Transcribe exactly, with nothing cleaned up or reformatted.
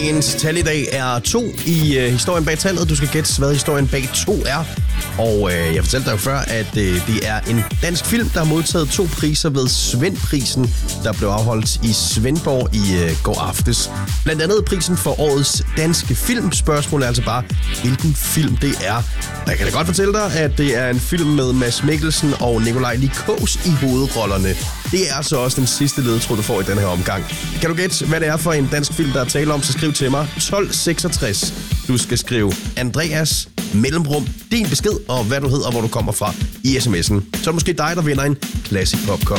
Dagens tal i dag er to i øh, historien bag tallet. Du skal gætte, hvad historien bag to er. Og øh, jeg fortalte dig jo før, at øh, det er en dansk film, der har modtaget to priser ved Svendprisen, der blev afholdt i Svendborg i øh, går aftes. Blandt andet prisen for årets danske film. Spørgsmålet er altså bare, hvilken film det er. Og jeg kan da godt fortælle dig, at det er en film med Mads Mikkelsen og Nikolaj Likos i hovedrollerne. Det er altså også den sidste ledetråd, du får i den her omgang. Kan du gætte, hvad det er for en dansk film, der er tale om, så skriv til mig tolv seksogtres. Du skal skrive Andreas, mellemrum, din besked og hvad du hedder og hvor du kommer fra i sms'en. Så er det måske dig, der vinder en Classic Popcorn.